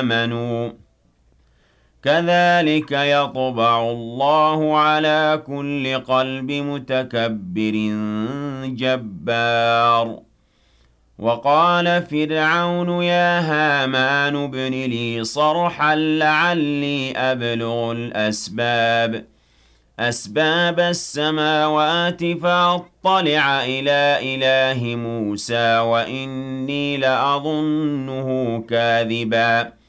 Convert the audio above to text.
آمَنُوا كَذَلِكَ يَطْبَعُ اللَّهُ عَلَى كُلِّ قَلْبِ مُتَكَبِّرٍ جَبَّارٍ وَقَالَ فِرْعَوْنُ يَا هَامَانُ ابْنِ لِي صَرْحًا لَّعَلِّي أَبْلُغُ أَسْبَابَ السَّمَاوَاتِ فَأَطَّلِعَ إِلَىٰ إِلَٰهِ مُوسَىٰ وَإِنِّي لَأَظُنُّهُ كَاذِبًا